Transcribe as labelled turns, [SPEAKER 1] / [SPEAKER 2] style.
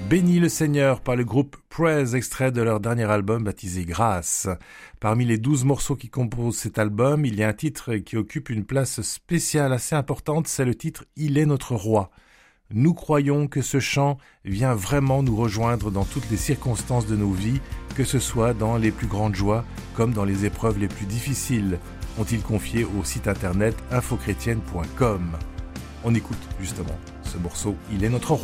[SPEAKER 1] Bénis le Seigneur par le groupe Praise, extrait de leur dernier album baptisé Grâce. Parmi les 12 morceaux qui composent cet album, il y a un titre qui occupe une place spéciale assez importante, c'est le titre « Il est notre roi ». Nous croyons que ce chant vient vraiment nous rejoindre dans toutes les circonstances de nos vies, que ce soit dans les plus grandes joies comme dans les épreuves les plus difficiles, ont-ils confié au site internet infochrétienne.com. On écoute justement ce morceau « Il est notre roi ».